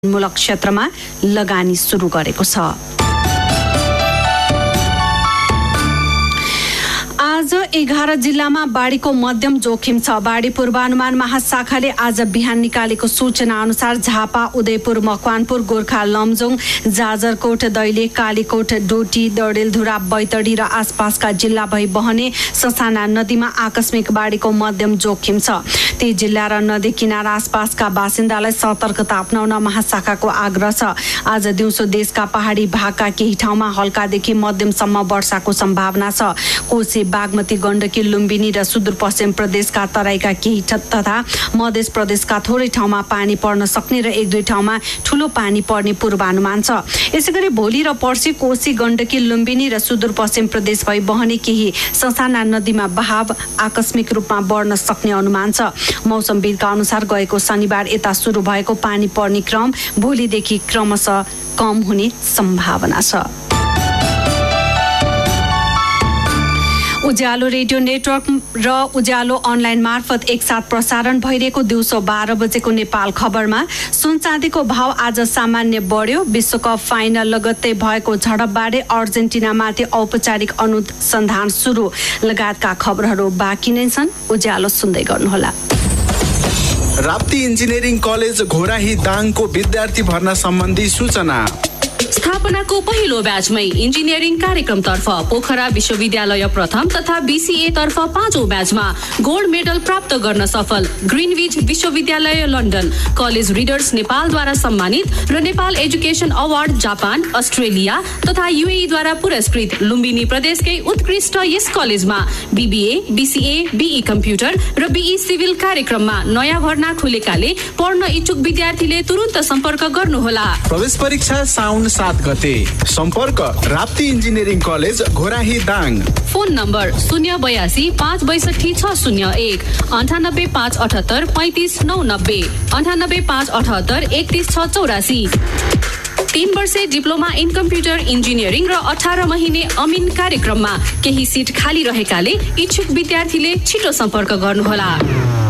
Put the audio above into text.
मूलक क्षेत्रमा लगानी सुरु गरेको छ। आज 11 जिल्लामा बाढीको मध्यम जोखिम छ। बाढी पूर्वानुमान महाशाखाले आज बिहान निकालेको सूचना अनुसार झापा, उदयपुर, मकवानपुर, गोर्खा, लमजुङ, जाजरकोट, दैलेख, कालीकोट, डोटी, डडेलधुरा, बैतडी र आसपासका जिल्ला भई बहने ससाना नदीमा आकस्मिक बाढीको मध्यम जोखिम छ। ती जिल्ला र नदी किनारा आसपासका बासिन्दालाई सतर्कता अपनाउन महाशाखाको आग्रह छ। आज दिउँसो देशका पहाडी भागका केही ठाउँमा हल्कादेखि मध्यमसम्म वर्षाको सम्भावना छ। कोशी, बागमती, गण्डकी, लुम्बिनी र सुदूरपश्चिम प्रदेशका तराईका केही तथा मध्य प्रदेशका थोरै ठाउँमा पानी पर्न सक्ने र एक दुई ठाउँमा ठूलो पानी पर्ने पूर्वानुमान छ। यसैगरी भोलि र पर्सि कोशी, गण्डकी, लुम्बिनी र सुदूरपश्चिम प्रदेश भई बहने केही ससाना नदीमा बहाव आकस्मिक रूपमा बढ्न सक्ने अनुमान छ। मौसमविदका अनुसार गएको शनिबार यता सुरु भएको पानी पर्ने क्रम भोलिदेखि क्रमशः कम हुने सम्भावना छ। उज्यालो रेडियो नेटवर्क र उज्यालो अनलाइन मार्फत एकसाथ प्रसारण भइरहेको दिउँसो 12 बजेको नेपाल खबरमा सुन चाँदीको भाव आज सामान्य बढ्यो। विश्वकप फाइनल लगत्तै भएको झडपबारे अर्जेन्टिनामाथि औपचारिक अनुसन्धान सुरु लगायतका खबरहरू बाँकी नै छन्। उज्यालो सुन्दै गर्नुहोला। राप्ती इन्जिनियरिङ कलेज घोराही दाङको विद्यार्थी भर्ना सम्बन्धी सूचना। स्थापनाको पहिलो ब्याचमै इन्जिनियरिङ कार्यक्रमतर्फ पोखरा विश्वविद्यालय प्रथम तथा बीसीए तर्फ 5औं ब्याचमा गोल्ड मेडल प्राप्त गर्न सफल ग्रिनविच विश्वविद्यालय लन्डन, कलेज रिडर्स नेपालद्वारा सम्मानित र Nepal education award Japan, Australia तथा यूएई द्वारा पुरस्कृत लुम्बिनी प्रदेशकै उत्कृष्ट यस कलेजमा बीबीए, बीसीए, बीई कम्प्युटर र बीई सिभिल कार्यक्रममा नयाँ भर्ना खुलेकाले पढ्न इच्छुक विद्यार्थीले तुरुन्त सम्पर्क गर्नुहोला। प्रवेश परीक्षा साउन 7 गते। सम्पर्क Rapti engineering college Ghorahi Dang. Phone number 082 562 601 98 578 35 990 98 578 31 684। 3 वर्षे डिप्लोमा इन कम्प्युटर इन्जिनियरिङ र 18 महिने अमिन कार्यक्रममा केही सिट खाली रहेकाले इच्छुक विद्यार्थीले छिटो सम्पर्क गर्नुहोला।